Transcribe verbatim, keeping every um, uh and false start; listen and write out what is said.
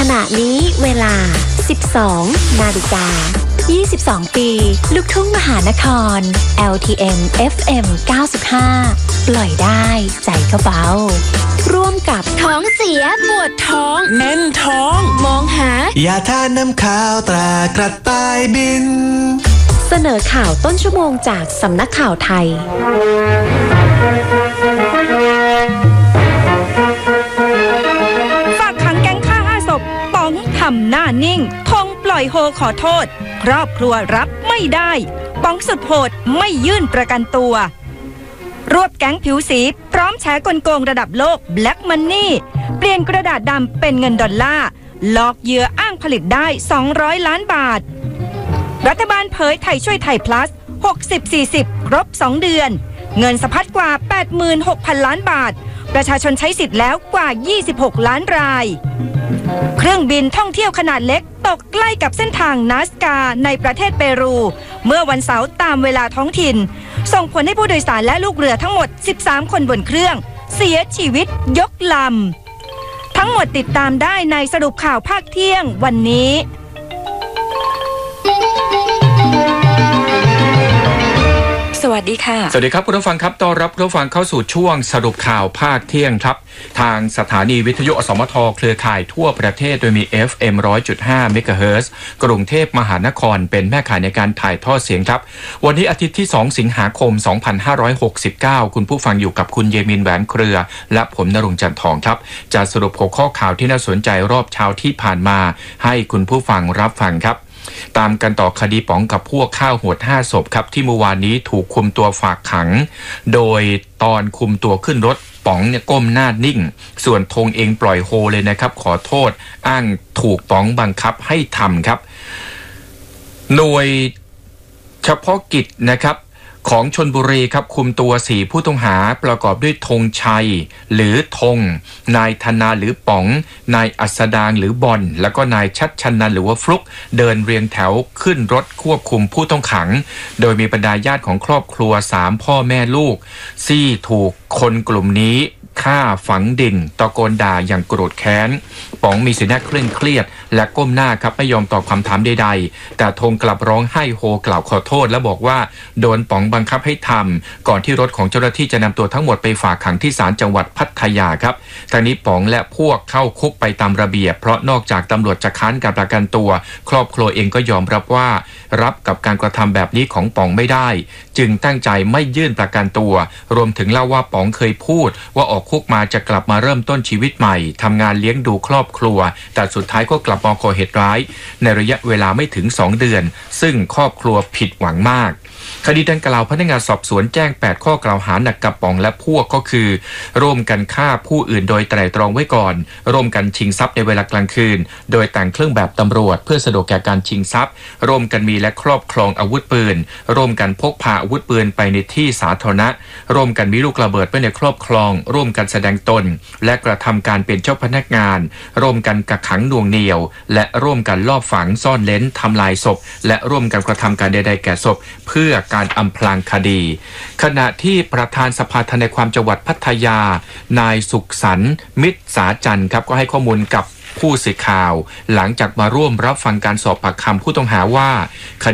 ขณะนี้เวลา สิบสอง นาฬิกา ยี่สิบสอง ปีลูกทุ่งมหานคร แอล ที เอ็ม เอฟ เอ็ม เก้าสิบห้า ปล่อยได้ใจก็เบาร่วมกับท้องเสียปวดท้องแน่นท้องมองหายาทาน้ำขาวตรากระต่ายบินเสนอข่าวต้นชั่วโมงจากสำนักข่าวไทยฝากขังแก๊งฆ่าห้าศพป๋องทำหน้านิ่งธงปล่อยโฮขอโทษครอบครัวรับไม่ได้ป๋องสุดโหดไม่ยื่นประกันตัวรวบแก๊งผิวสีพร้อมแฉกลโกงระดับโลก Black Money เปลี่ยนกระดาษดำเป็นเงินดอลลาร์หลอกเหยื่ออ้างผลิตได้สองร้อยล้านบาทรัฐบาลเผยไทยช่วยไทย plus หกสิบ สี่สิบ ครบสองเดือนเงินสะพัดกว่า แปดหมื่นหกพัน ล้านบาทประชาชนใช้สิทธิ์แล้วกว่ายี่สิบหกล้านรายเครื่องบินท่องเที่ยวขนาดเล็กตกใกล้กับเส้นทางนาสกาในประเทศเปรูเมื่อวันเสาร์ตามเวลาท้องถิ่นส่งผลให้ผู้โดยสารและลูกเรือทั้งหมดสิบสามคนบนเครื่องเสียชีวิตยกลำทั้งหมดติดตามได้ในสรุปข่าวภาคเที่ยงวันนี้สวัสดีค่ะสวัสดีครับคุณผู้ฟังครับต้อนรับคุณผู้ฟังเข้าสู่ช่วงสรุปข่าวภาคเที่ยงครับทางสถานีวิทยุอสมทเครือข่ายทั่วประเทศโดยมี เอฟ เอ็ม หนึ่งร้อยจุดห้า เมกะเฮิรตซ์กรุงเทพมหานครเป็นแม่ข่ายในการถ่ายทอดเสียงครับวันนี้อาทิตย์ที่สองสิงหาคมสองพันห้าร้อยหกสิบเก้าคุณผู้ฟังอยู่กับคุณเยมินแหวนเครือและผมณรงค์จันทร์ทองครับจะสรุปหัวข้อข่าวที่น่าสนใจรอบเช้าที่ผ่านมาให้คุณผู้ฟังรับฟังครับตามกันต่อคดีป๋องกับพวกฆ่าโหดห้าศพครับที่เมื่อวานนี้ถูกคุมตัวฝากขังโดยตอนคุมตัวขึ้นรถป๋องเนี่ยก้มหน้านิ่งส่วนธงเองปล่อยโฮเลยนะครับขอโทษอ้างถูกป๋องบังคับให้ทำครับหน่วยเฉพาะกิจนะครับของชลบุรีครับคุมตัวสี่ผู้ต้องหาประกอบด้วยธงชัยหรือธงนายธนาหรือป๋องนายอัสดางหรือบอลแล้วก็นายชัดชนันหรือว่าฟลุกเดินเรียงแถวขึ้นรถควบคุมผู้ต้องขังโดยมีบรรดาญาติของครอบครัวสามพ่อแม่ลูกที่ถูกคนกลุ่มนี้ฆ่าฝังดินตะโกนด่าอย่างโกรธแค้นป๋องมีสีหน้าเคร่งเครียดและก้มหน้าครับไม่ยอมตอบคำถามใดๆแต่ธงกลับร้องไห้โฮกล่าวขอโทษและบอกว่าโดนป๋องบังคับให้ทำก่อนที่รถของเจ้าหน้าที่จะนำตัวทั้งหมดไปฝากขังที่ศาลจังหวัดพัทยาครับทางนี้ป๋องและพวกเข้าคุกไปตามระเบียบเพราะนอกจากตำรวจจะค้านการประกันตัวครอบครัวเองก็ยอมรับว่ารับกับการกระทำแบบนี้ของป๋องไม่ได้จึงตั้งใจไม่ยื่นประกันตัวรวมถึงเล่าว่าป๋องเคยพูดว่าออกคุกมาจะกลับมาเริ่มต้นชีวิตใหม่ทำงานเลี้ยงดูครอบครัวแต่สุดท้ายก็กลับมาก่อเหตุร้ายในระยะเวลาไม่ถึงสองเดือนซึ่งครอบครัวผิดหวังมากคดีดังกล่าวพนักงานสอบสวนแจ้งแปดข้อกล่าวหาหนักกับป๋องและพวกก็คือร่วมกันฆ่าผู้อื่นโดยไตร่ตรองไว้ก่อนร่วมกันชิงทรัพย์ในเวลากลางคืนโดยแต่งเครื่องแบบตำรวจเพื่อสะดวกแก่การชิงทรัพย์ร่วมกันมีและครอบครองอาวุธปืนร่วมกันพกพาอาวุธปืนไปในที่สาธารณะร่วมกันมีลูกระเบิดไว้ในครอบครองร่วมกันแสดงตนและกระทำการเป็นเจ้าพนักงานร่วมกันกักขังหน่วงเหนี่ยวและร่วมกันลอบฝังซ่อนเร้นทำลายศพและร่วมกันกระทำการใดๆแก่ศพเพื่อการอำพรางคดีขณะที่ประธานสภาทนายความจังหวัดพัทยานายสุขสันต์มิตรสาจันทร์ครับก็ให้ข้อมูลกับผู้สื่อข่าวหลังจากมาร่วมรับฟังการสอบปากคำผู้ต้องหาว่า